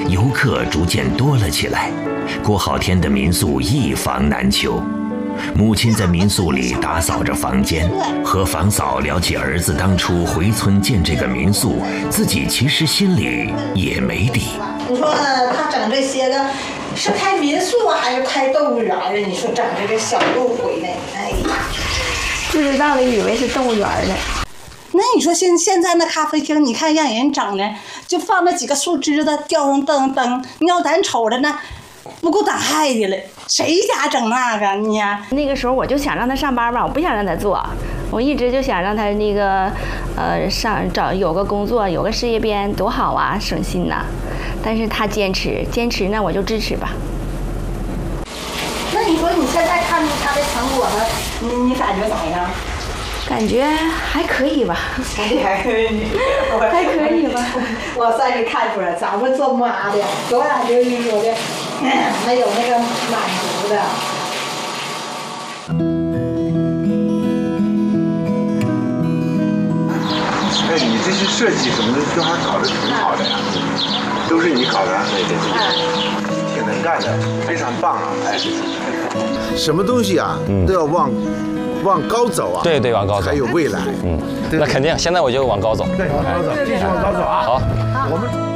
游客逐渐多了起来，过好天的民宿一房难求。母亲在民宿里打扫着房间，和房嫂聊起儿子当初回村建这个民宿，自己其实心里也没底。 你说他整这些个，是开民宿啊，还是开动物园啊？你说整这个小路回来，哎呀， 不知道的以为是动物园呢。 那你说现在那咖啡厅，你看让人整的，就放那几个树枝子，吊上灯，你要咱瞅着呢，不够胆害的了。谁家整那个你呀？ 那个时候我就想让他上班吧，我不想让他做，我一直就想让他那个，有个工作，有个事业编，多好啊，省心呐。但是他坚持，呢我就支持吧。 那你说你现在看他的成果呢，你感觉咋样？ 感觉还可以吧， 还可以， 还可以吧。 我算是看出来，咱们做妈的，永远就是说的，没有那个满足的。 哎，你这些设计什么的都还搞得挺好的呀，都是你搞的，对，挺能干的，非常棒啊！哎，什么东西啊，都要往高走啊！ 对，往高走， 还有未来。 那肯定，现在我就往高走。 对，往高走，继续往高走啊！ 好， 我们。